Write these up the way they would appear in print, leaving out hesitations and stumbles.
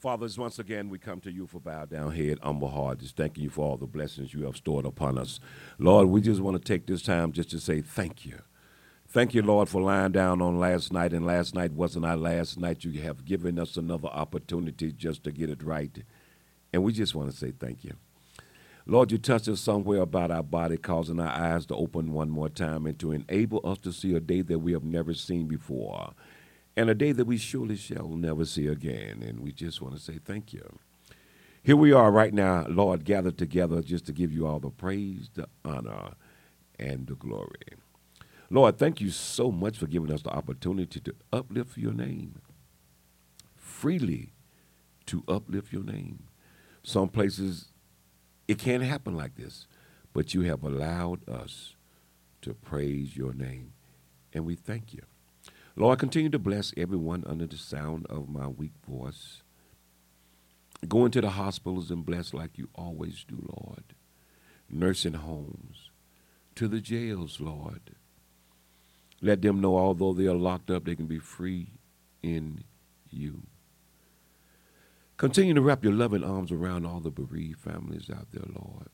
Fathers, once again, we come to you for bow down head, humble heart, just thanking you for all the blessings you have stored upon us. Lord, we just want to take this time just to say thank you. Thank you, Lord, for lying down on last night, and last night wasn't our last night. You have given us another opportunity just to get it right, and we just want to say thank you. Lord, you touched us somewhere about our body, causing our eyes to open one more time and to enable us to see a day that we have never seen before and a day that we surely shall never see again. And we just want to say thank you. Here we are right now, Lord, gathered together just to give you all the praise, the honor, and the glory. Lord, thank you so much for giving us the opportunity to uplift your name, freely to uplift your name. Some places it can't happen like this, but you have allowed us to praise your name, and we thank you. Lord, continue to bless everyone under the sound of my weak voice. Go into the hospitals and bless like you always do, Lord. Nursing homes, to the jails, Lord. Let them know although they are locked up, they can be free in you. Continue to wrap your loving arms around all the bereaved families out there, Lord.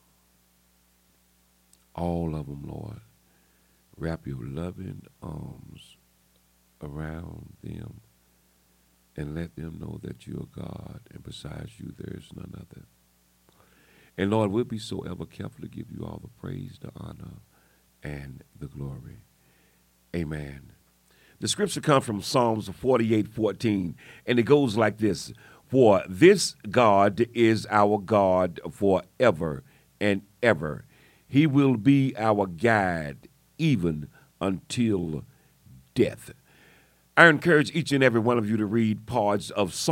All of them, Lord. Wrap your loving arms around them and let them know that you are God, and besides you there is none other. And Lord, we'll be so ever careful to give you all the praise, the honor, and the glory. Amen. The scripture comes from Psalms 48:14, and it goes like this: For this God is our God forever and ever. He will be our guide even until death. I encourage each and every one of you to read parts of Psalms